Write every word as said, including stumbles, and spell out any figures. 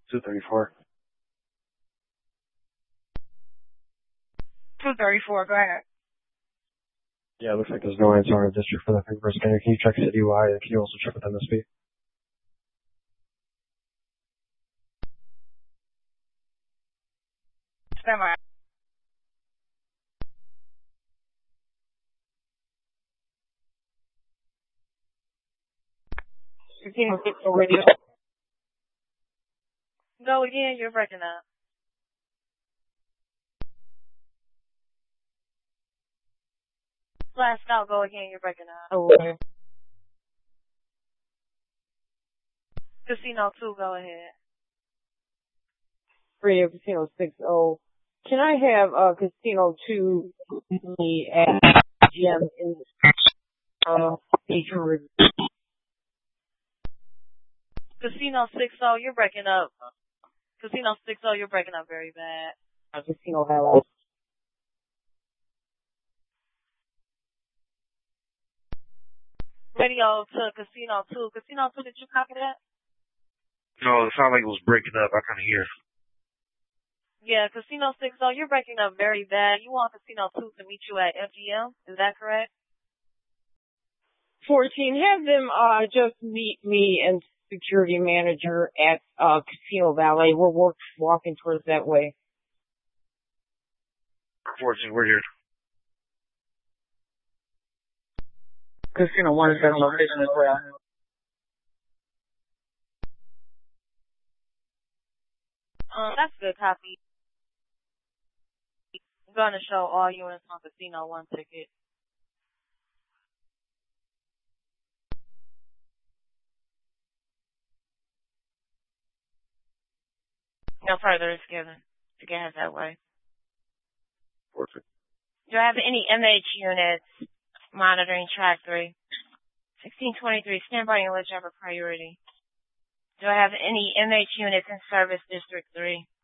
two thirty-four. two thirty-four, go ahead. Yeah, it looks like there's no answer on our district for the fingerprint scanner. Can you check citywide, and can you also check with M S P? Stand by. fifteen oh six radio. Go again, you're breaking up. Last out, go again, you're breaking up. Oh, okay. Casino two, go ahead. Radio Casino six oh. Can I have uh, Casino two me at G M in uh, Patron Review? Casino six oh, you're breaking up. Casino six oh, you're breaking up very bad. Uh, Casino Hello. Radio to Casino two. Casino two, did you copy that? No, it sounded like it was breaking up. I couldn't hear. Yeah, Casino six oh, you're breaking up very bad. You want Casino two to meet you at F G M, is that correct? fourteen, have them uh, just meet me and security manager at uh, Casino Valley. We're work, walking towards that way. fourteen, we're here. Casino one is at location as well. Um, that's a good copy. I'm going to show all units on Casino one ticket. No further is given to get it that way. fourteen. Do I have any M H units monitoring track three? sixteen twenty-three, stand by and let you have a priority. Do I have any M H units in service district three?